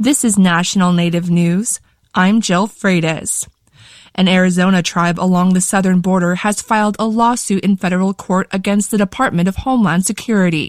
This is National Native News. I'm Jill Freitas. An Arizona tribe along the southern border has filed a lawsuit in federal court against the Department of Homeland Security.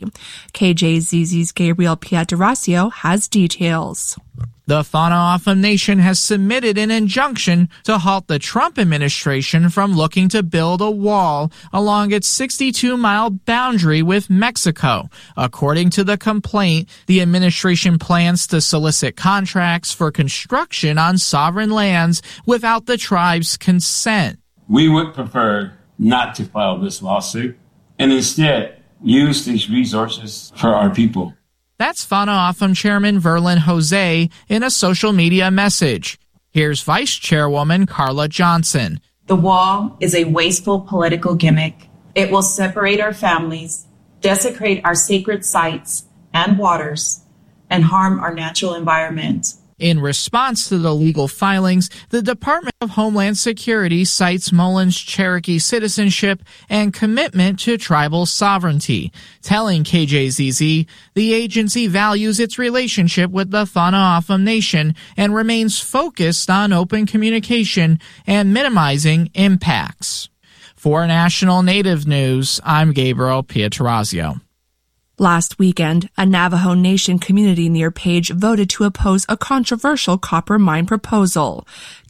KJZZ's Gabriel Pietrasio has details. The Whānaufa Nation has submitted an injunction to halt the Trump administration from looking to build a wall along its 62-mile boundary with Mexico. According to the complaint, the administration plans to solicit contracts for construction on sovereign lands without the tribe's consent. We would prefer not to file this lawsuit and instead use these resources for our people. That's Whānaufa Chairman Verlin Jose in a social media message. Here's Vice Chairwoman Carla Johnson. The wall is a wasteful political gimmick. It will separate our families, desecrate our sacred sites and waters, and harm our natural environment. In response to the legal filings, the Department of Homeland Security cites Mullins' Cherokee citizenship and commitment to tribal sovereignty, telling KJZZ the agency values its relationship with the Whānaufa Nation and remains focused on open communication and minimizing impacts. For National Native News, I'm Gabriel Pietrasio. Last weekend, a Navajo Nation community near Page voted to oppose a controversial copper mine proposal.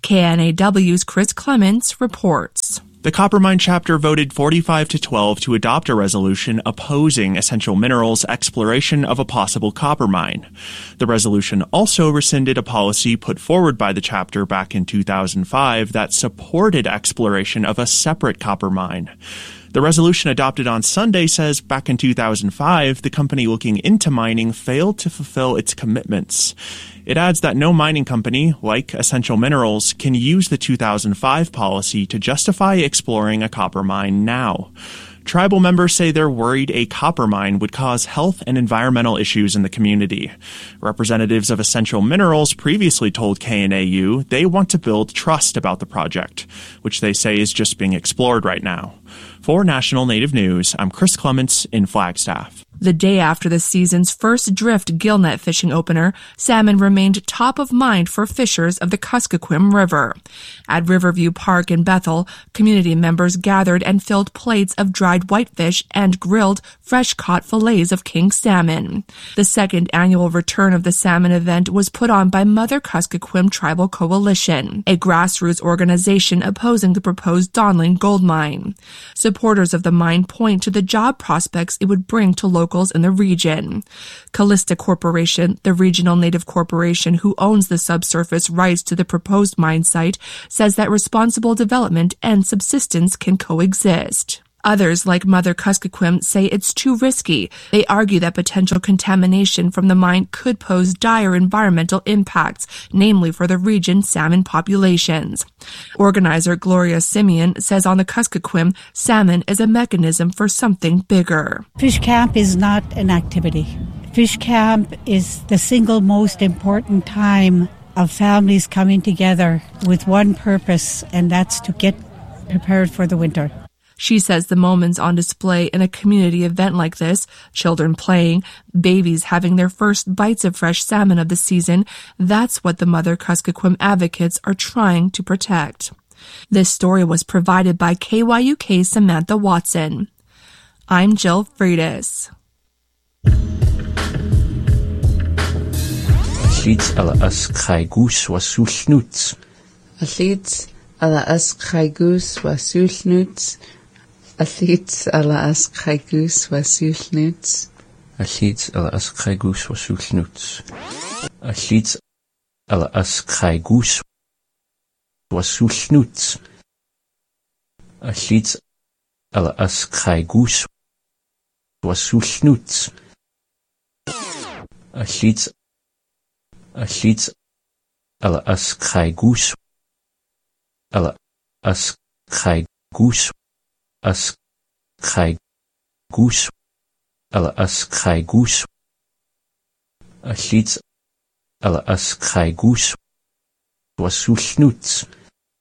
KNAW's Chris Clements reports. The Coppermine chapter voted 45-12 to adopt a resolution opposing Essential Minerals' exploration of a possible copper mine. The resolution also rescinded a policy put forward by the chapter back in 2005 that supported exploration of a separate copper mine. The resolution adopted on Sunday says back in 2005, the company looking into mining failed to fulfill its commitments. It adds that no mining company, like Essential Minerals, can use the 2005 policy to justify exploring a copper mine now. Tribal members say they're worried a copper mine would cause health and environmental issues in the community. Representatives of Essential Minerals previously told KNAU they want to build trust about the project, which they say is just being explored right now. For National Native News, I'm Chris Clements in Flagstaff. The day after the season's first drift gillnet fishing opener, salmon remained top of mind for fishers of the Kuskokwim River. At Riverview Park in Bethel, community members gathered and filled plates of dried whitefish and grilled, fresh-caught fillets of king salmon. The second annual return of the salmon event was put on by Mother Kuskokwim Tribal Coalition, a grassroots organization opposing the proposed Donlin gold mine. Supporters of the mine point to the job prospects it would bring to locals in the region. Callista Corporation, the regional native corporation who owns the subsurface rights to the proposed mine site, says that responsible development and subsistence can coexist. Others, like Mother Kuskokwim, say it's too risky. They argue that potential contamination from the mine could pose dire environmental impacts, namely for the region's salmon populations. Organizer Gloria Simeon says on the Kuskokwim, salmon is a mechanism for something bigger. Fish camp is not an activity. Fish camp is the single most important time of families coming together with one purpose, and that's to get prepared for the winter. She says the moments on display in a community event like this, children playing, babies having their first bites of fresh salmon of the season, that's what the Mother Kuskokwim advocates are trying to protect. This story was provided by KYUK's Samantha Watson. I'm Jill Freitas. Allid ala as chaigus wasulnuts. Allid ala as chaigus wasulnuts. Allid ala as chaigus wasulnuts. Allid ala as chaigus wasulnuts. Allid ala as chaigus wasulnuts. Allid ala as chaigus wasulnuts. Allid ala as chaigus ala as chaigus as chaigus ala as chaigus allid ala as chaigus wasulnuts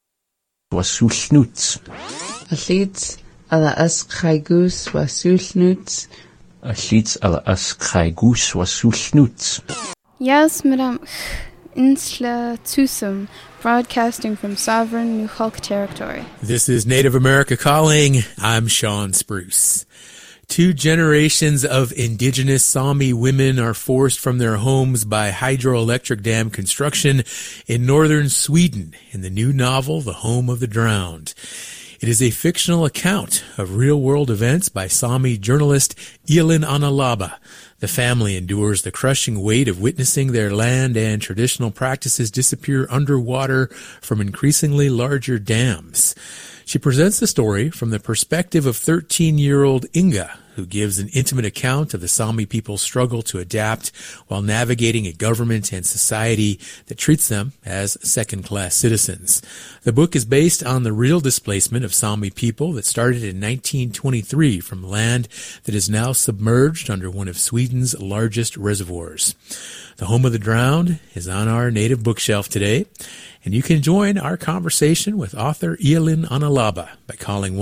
Allid ala as chaigus wasulnuts. Allid ala as chaigus wasulnuts. Yes, madam. Insla Tusum, broadcasting from sovereign Nukhalk territory. This is Native America Calling. I'm Sean Spruce. 2 generations of indigenous Sami women are forced from their homes by hydroelectric dam construction in northern Sweden in the new novel, The Home of the Drowned. It is a fictional account of real-world events by Sami journalist Elin Analaba. The family endures the crushing weight of witnessing their land and traditional practices disappear underwater from increasingly larger dams. She presents the story from the perspective of 13-year-old Inga, who gives an intimate account of the Sami people's struggle to adapt while navigating a government and society that treats them as second-class citizens. The book is based on the real displacement of Sami people that started in 1923 from land that is now submerged under one of Sweden's largest reservoirs. The Home of the Drowned is on our native bookshelf today, and you can join our conversation with author Elin Analaba by calling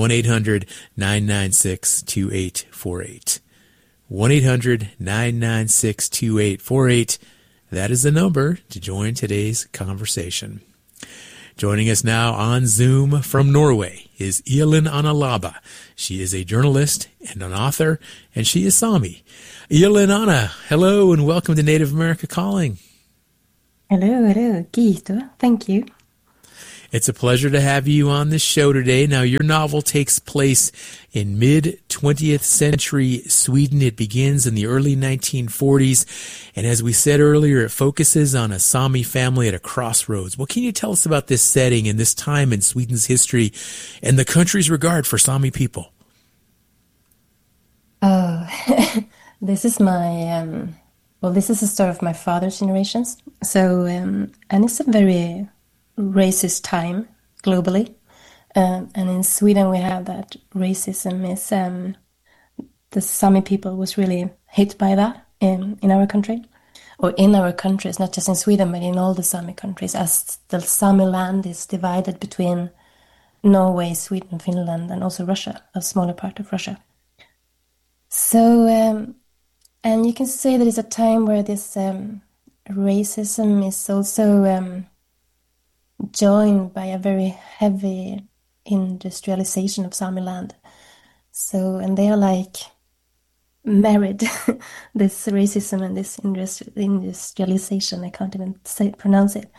1-800-996-2848. 1-800-996-2848. That is the number to join today's conversation. Joining us now on Zoom from Norway is Elin Analaba. She is a journalist and an author, and she is Sami. Elin Anna, hello and welcome to Native America Calling. Hello, Gito. Thank you. It's a pleasure to have you on this show today. Now, your novel takes place in mid-20th century Sweden. It begins in the early 1940s. And as we said earlier, it focuses on a Sami family at a crossroads. What can you tell us about this setting and this time in Sweden's history and the country's regard for Sami people? Oh, this is my... this is the story of my father's generations. So, and it's a very racist time globally. And in Sweden we have that racism is, the Sami people was really hit by that in our country. Or in our countries, not just in Sweden, but in all the Sami countries, as the Sami land is divided between Norway, Sweden, Finland, and also Russia, a smaller part of Russia. So, and you can say that it's a time where this racism is also joined by a very heavy industrialization of Sami land. So, and they are like married, this racism and this industrialization, I can't even pronounce it.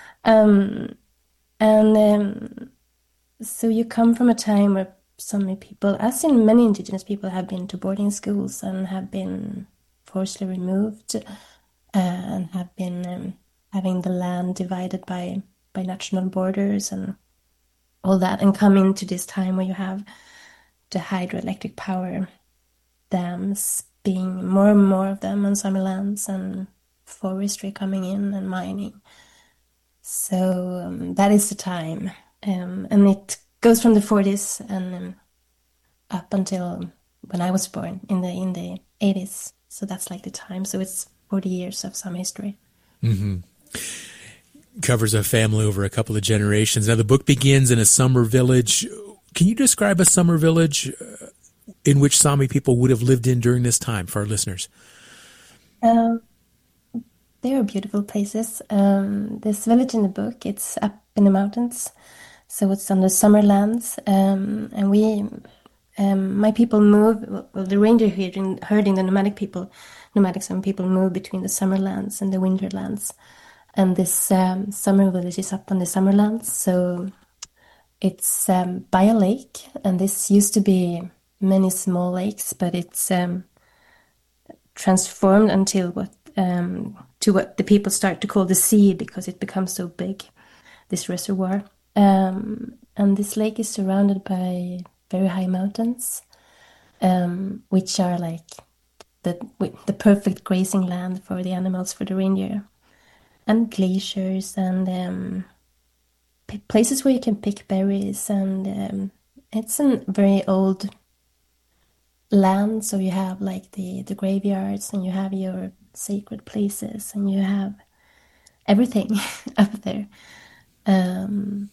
So you come from a time where Sami people, as in many indigenous people, have been to boarding schools and have been forcibly removed and have been having the land divided by national borders and all that, and come into this time where you have the hydroelectric power dams being more and more of them on Sami lands and forestry coming in and mining. So that is the time, and it goes from the 40s and up until when I was born in the 80s. So that's like the time. So it's 40 years of Sami history. Mm-hmm. Covers a family over a couple of generations. Now, the book begins in a summer village. Can you describe a summer village in which Sami people would have lived in during this time for our listeners? They are beautiful places. This village in the book, it's up in the mountains. So it's on the summer lands. And we, my people move, well, the reindeer herding the nomadic Sami people move between the summer lands and the winter lands. And this summer village is up on the summer lands, so it's by a lake, and this used to be many small lakes, but it's transformed until what the people start to call the sea, because it becomes so big, this reservoir. And this lake is surrounded by very high mountains, which are like the perfect grazing land for the animals, for the reindeer. And glaciers and places where you can pick berries, and it's a very old land, so you have like the graveyards, and you have your sacred places, and you have everything up there, and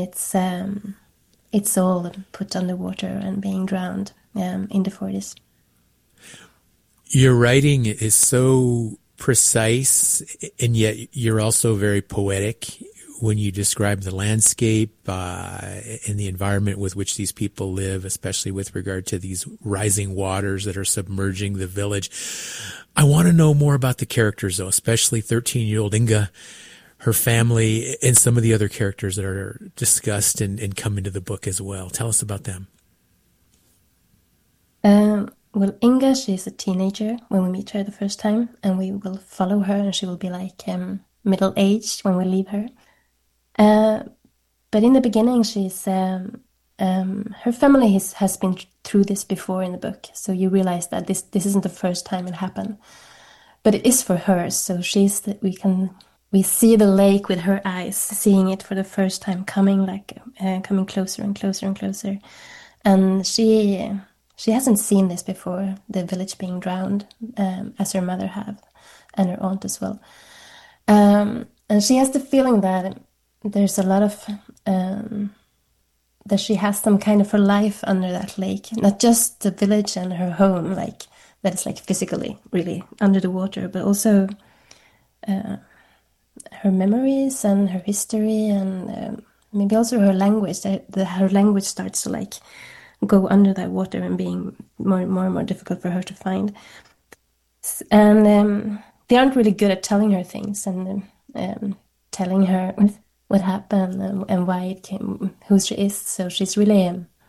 it's all put underwater and being drowned in the 40s. Your writing is so precise, and yet you're also very poetic when you describe the landscape and the environment with which these people live, especially with regard to these rising waters that are submerging the village. I want to know more about the characters, though, especially 13-year-old Inga, her family, and some of the other characters that are discussed and come into the book as well. Tell us about them. Well, Inga, she's a teenager when we meet her the first time, and we will follow her, and she will be like middle-aged when we leave her. But in the beginning, she's her family has been through this before in the book, so you realize that this isn't the first time it happened, but it is for her. So we see the lake with her eyes, seeing it for the first time, coming closer and closer and closer, and she hasn't seen this before, the village being drowned, as her mother have, and her aunt as well, and she has the feeling that there's a lot of that she has some kind of her life under that lake, not just the village and her home, like that is like physically really under the water, but also her memories and her history, and maybe also her language. Her language starts to like go under that water and being more and more difficult for her to find. And they aren't really good at telling her things and telling her what happened and why it came, who she is. So she's really